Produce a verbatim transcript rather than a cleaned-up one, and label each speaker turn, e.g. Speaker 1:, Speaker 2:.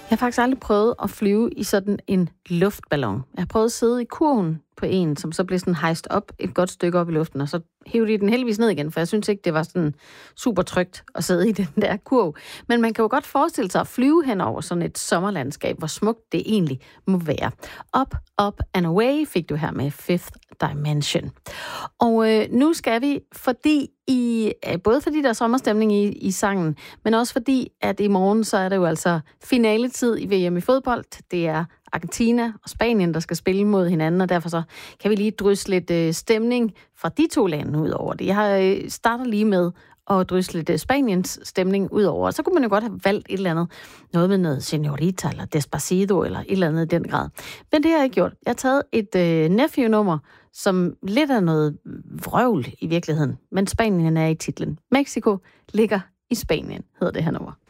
Speaker 1: Jeg har faktisk aldrig prøvet at flyve i sådan en luftballon. Jeg har prøvet at sidde i kurven på en, som så blev sådan hejst op et godt stykke op i luften, og så hævde de den heldigvis ned igen, for jeg synes ikke, det var sådan super trygt at sidde i den der kurv. Men man kan jo godt forestille sig at flyve hen over sådan et sommerlandskab, hvor smukt det egentlig må være. Up, up and away fik du her med Fifth Dimension. Og øh, nu skal vi, fordi i, både fordi der er sommerstemning i, i sangen, men også fordi, at i morgen, så er det jo altså finaletid i V M i fodbold. Det er Argentina og Spanien, der skal spille mod hinanden, og derfor så kan vi lige drysse lidt øh, stemning fra de to lande ud over det. Jeg øh, starter lige med at drysse lidt øh, Spaniens stemning ud over, så kunne man jo godt have valgt et eller andet, noget med noget Señorita eller Despacito eller et eller andet i den grad. Men det har jeg ikke gjort. Jeg har taget et øh, Nephew-nummer, som lidt er noget vrøvl i virkeligheden, men Spanien er i titlen. Mexico ligger i Spanien, hedder det her nummer.